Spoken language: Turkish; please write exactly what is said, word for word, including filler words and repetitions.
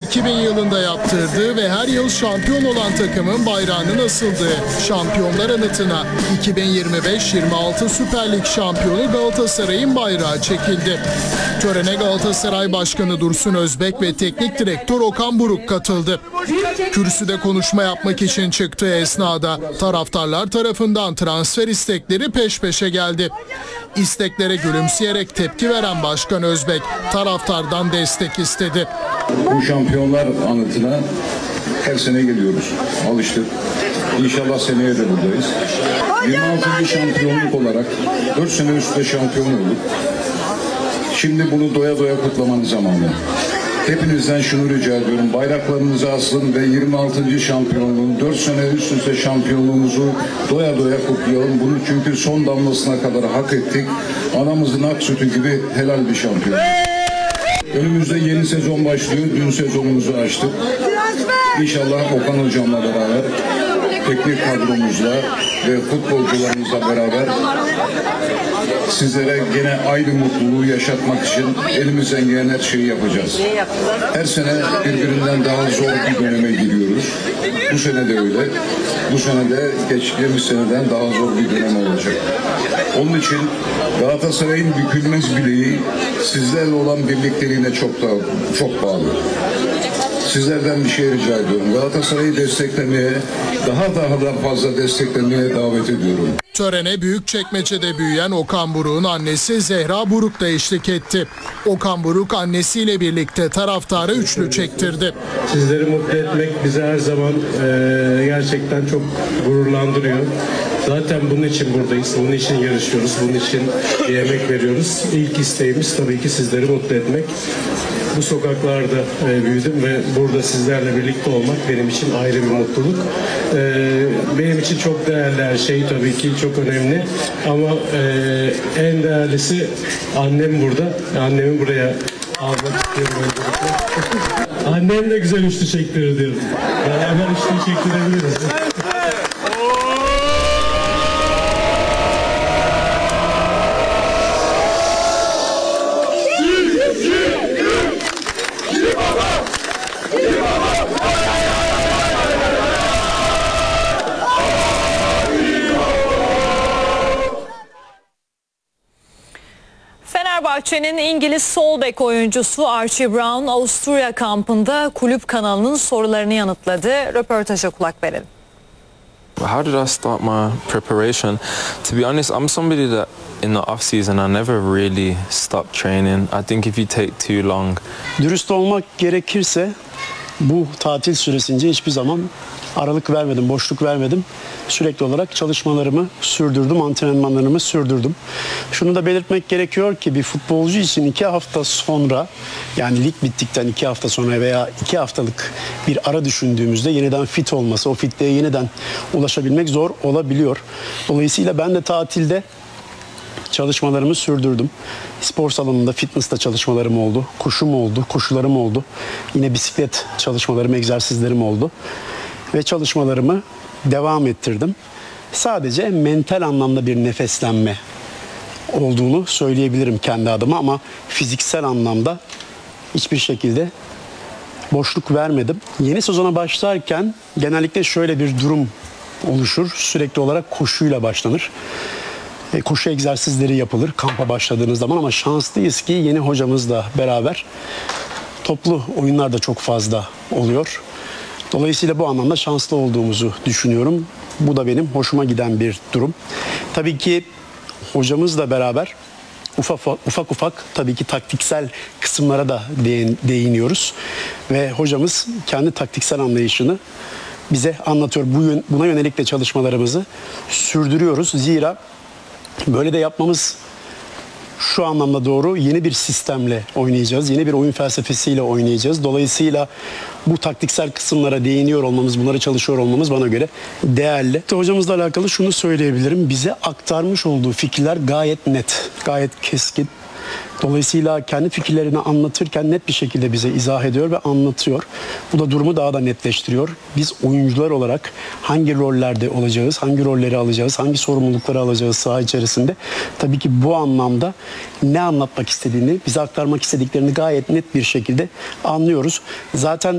iki bin yılında yaptırdığı ve her yıl şampiyon olan takımın bayrağının asıldığı Şampiyonlar Anıtı'na iki bin yirmi beş yirmi altı Süper Lig şampiyonu Galatasaray'ın bayrağı çekildi. Törene Galatasaray Başkanı Dursun Özbek ve Teknik Direktör Okan Buruk katıldı. Kürsüde konuşma yapmak için çıktığı esnada taraftarlar tarafından transfer istekleri peş peşe geldi. İsteklere gülümseyerek tepki veren Başkan Özbek taraftardan destek istedi. Bu Şampiyonlar Anıtı'na her sene geliyoruz. Alıştık. İnşallah seneye de buradayız. yirmi altıncı şampiyonluk olarak dört sene üstte şampiyon olduk. Şimdi bunu doya doya kutlamanın zamanı. Hepinizden şunu rica ediyorum. Bayraklarınızı asın ve yirmi altıncı şampiyonluğun dört sene üst üste şampiyonluğumuzu doya doya kutlayalım. Bunu çünkü son damlasına kadar hak ettik. Anamızın ak sütü gibi helal bir şampiyon. Önümüzde yeni sezon başlıyor. Dün sezonumuzu açtık. İnşallah Okan Hocam'la beraber, teknik kadromuzla ve futbolcularımızla beraber sizlere gene aynı mutluluğu yaşatmak için elimizden gelen her şeyi yapacağız. Her sene birbirinden daha zor bir döneme giriyoruz. Bu sene de öyle. Bu sene de geçtiğimiz seneden daha zor bir dönem olacak. Onun için Galatasaray'ın bükülmez bileği sizlerle olan birlikteliğine çok daha çok bağlı. Sizlerden bir şey rica ediyorum. Galatasaray'ı desteklemeye, daha daha da fazla desteklemeye davet ediyorum. Törene Büyükçekmece'de büyüyen Okan Buruk'un annesi Zehra Buruk da eşlik etti. Okan Buruk annesiyle birlikte taraftarı üçlü çektirdi. Sizleri mutlu etmek bizi her zaman e, gerçekten çok gururlandırıyor. Zaten bunun için buradayız, bunun için yarışıyoruz, bunun için emek veriyoruz. İlk isteğimiz tabii ki sizleri mutlu etmek. Bu sokaklarda e, büyüdüm ve burada sizlerle birlikte olmak benim için ayrı bir mutluluk. E, benim için çok değerli her şey tabii ki çok önemli. Ama e, en değerlisi annem burada. Annemi buraya almak istiyorum öncelikle. Annem de güzel üçlü çektirir diyorum. Beraber üçlü çektirebiliriz. Fenerbahçe'nin İngiliz sol bek oyuncusu Archie Brown Avusturya kampında kulüp kanalının sorularını yanıtladı. Röportaja kulak verelim. How did I start my preparation? To be honest, I'm somebody that in the off season I never really stopped training. I think if you take too long. Dürüst olmak gerekirse bu tatil süresince hiçbir zaman aralık vermedim, boşluk vermedim. Sürekli olarak çalışmalarımı sürdürdüm, antrenmanlarımı sürdürdüm. Şunu da belirtmek gerekiyor ki bir futbolcu için iki hafta sonra, yani lig bittikten iki hafta sonra veya iki haftalık bir ara düşündüğümüzde yeniden fit olması, o fitliğe yeniden ulaşabilmek zor olabiliyor. Dolayısıyla ben de tatilde çalışmalarımı sürdürdüm. Spor salonunda, fitness'ta çalışmalarım oldu. Koşum oldu, koşularım oldu. Yine bisiklet çalışmalarım, egzersizlerim oldu. Ve çalışmalarımı devam ettirdim. Sadece mental anlamda bir nefeslenme olduğunu söyleyebilirim kendi adıma ama fiziksel anlamda hiçbir şekilde boşluk vermedim. Yeni sezona başlarken genellikle şöyle bir durum oluşur. Sürekli olarak koşuyla başlanır. E, koşu egzersizleri yapılır kampa başladığınız zaman ama şanslıyız ki yeni hocamızla beraber toplu oyunlar da çok fazla oluyor. Dolayısıyla bu anlamda şanslı olduğumuzu düşünüyorum. Bu da benim hoşuma giden bir durum. Tabii ki hocamızla beraber ufak ufak, ufak tabii ki taktiksel kısımlara da değiniyoruz. Ve hocamız kendi taktiksel anlayışını bize anlatıyor. Bu, buna yönelik de çalışmalarımızı sürdürüyoruz. Zira böyle de yapmamız şu anlamda doğru, yeni bir sistemle oynayacağız. Yeni bir oyun felsefesiyle oynayacağız. Dolayısıyla bu taktiksel kısımlara değiniyor olmamız, bunları çalışıyor olmamız bana göre değerli. Hocamızla alakalı şunu söyleyebilirim. Bize aktarmış olduğu fikirler gayet net, gayet keskin. Dolayısıyla kendi fikirlerini anlatırken net bir şekilde bize izah ediyor ve anlatıyor. Bu da durumu daha da netleştiriyor. Biz oyuncular olarak hangi rollerde olacağız, hangi rolleri alacağız, hangi sorumlulukları alacağız saha içerisinde. Tabii ki bu anlamda ne anlatmak istediğini, bize aktarmak istediklerini gayet net bir şekilde anlıyoruz. Zaten